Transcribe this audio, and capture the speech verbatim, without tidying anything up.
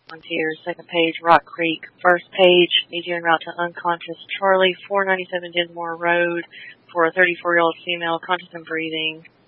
Frontier, second page, Rock Creek. First page, E G en route to unconscious Charlie, four ninety-seven Dinsmore Road, for a thirty-four-year-old female, conscious and breathing.